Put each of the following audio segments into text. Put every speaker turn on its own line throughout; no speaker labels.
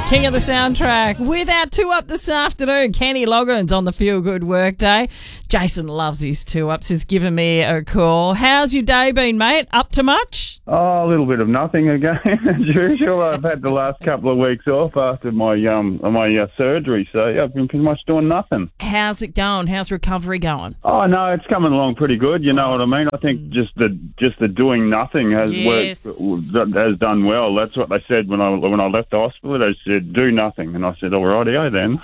King of the soundtrack with our 2-Up this afternoon. Kenny Loggins on the Feel Good Workday. Jason loves his 2-Ups. He's given me a call. How's your day been, mate? Up to much?
Oh, a little bit of nothing again, as usual. I've had the last couple of weeks off after my surgery, so yeah, I've been pretty much doing nothing.
How's it going? How's recovery going?
Oh no, it's coming along pretty good. You know what I mean? I think just the doing nothing has worked, has done well. That's what they said when I left the hospital. They said do nothing, and I said alrighty then.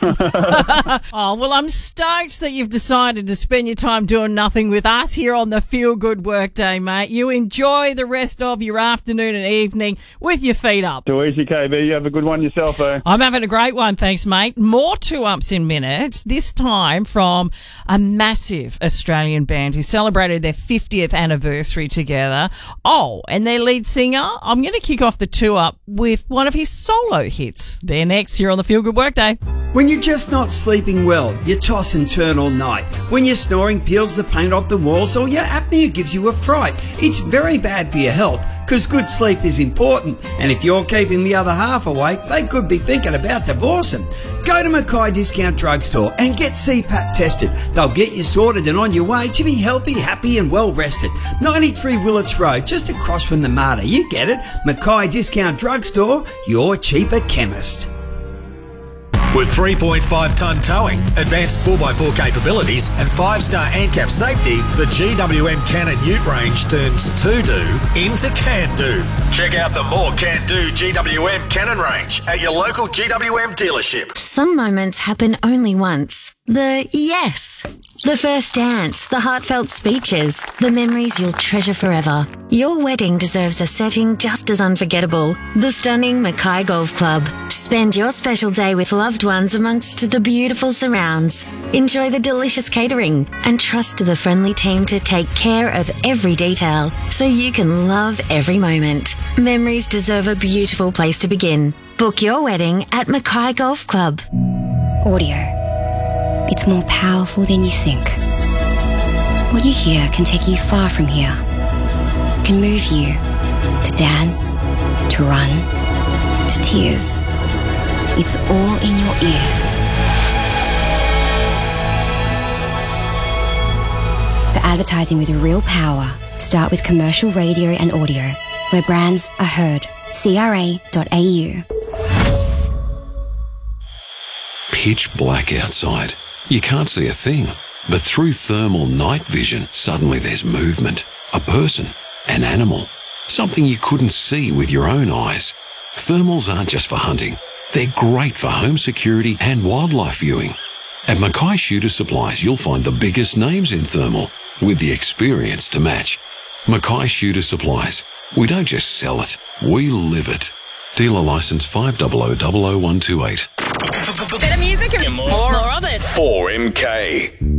Oh well, I'm stoked that you've decided to spend your time doing nothing with us here on the Feel Good Workday, mate. You enjoy the rest of your afternoon and evening with your feet up.
Too easy, KB. You have a good one yourself, eh?
I'm having a great one, thanks, mate. More 2-Ups in minutes, this time from a massive Australian band who celebrated their 50th anniversary together. Oh, and their lead singer, I'm going to kick off the 2-Up with one of his solo hits. They're next here on the Feel Good Workday.
When you're just not sleeping well, you toss and turn all night. When your snoring peels the paint off the walls or your apnea gives you a fright, it's very bad for your health, because good sleep is important. And if you're keeping the other half awake, they could be thinking about divorcing. Go to Mackay Discount Drugstore and get CPAP tested. They'll get you sorted and on your way to be healthy, happy and well rested. 93 Willits Road, just across from the Mater. You get it. Mackay Discount Drugstore, your cheaper chemist.
With 3.5-tonne towing, advanced 4x4 capabilities and 5-star ANCAP safety, the GWM Cannon Ute range turns to-do into can-do. Check out the more can-do GWM Cannon range at your local GWM dealership.
Some moments happen only once. The yes. The first dance, the heartfelt speeches, the memories you'll treasure forever. Your wedding deserves a setting just as unforgettable. The stunning Mackay Golf Club. Spend your special day with loved ones amongst the beautiful surrounds. Enjoy the delicious catering and trust the friendly team to take care of every detail so you can love every moment. Memories deserve a beautiful place to begin. Book your wedding at Mackay Golf Club.
Audio. It's more powerful than you think. What you hear can take you far from here. It can move you to dance, to run, to tears. It's all in your ears. The advertising with real power. Start with commercial radio and audio, where brands are heard. CRA.au.
Pitch black outside. You can't see a thing. But through thermal night vision, suddenly there's movement. A person, an animal, something you couldn't see with your own eyes. Thermals aren't just for hunting. They're great for home security and wildlife viewing. At Mackay Shooter Supplies, you'll find the biggest names in thermal with the experience to match. Mackay Shooter Supplies. We don't just sell it, we live it. Dealer licence 50000128.
Better music and more of it.
4MK.